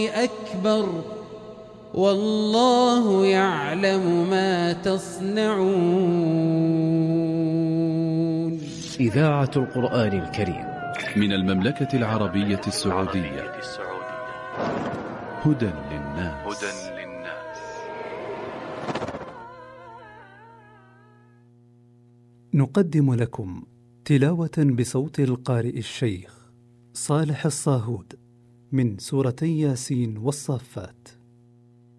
أكبر والله يعلم ما تصنعون. إذاعة القرآن الكريم من المملكة العربية السعودية. هدى للناس. نقدم لكم تلاوة بصوت القارئ الشيخ صالح الصاهود من سورتي ياسين والصافات.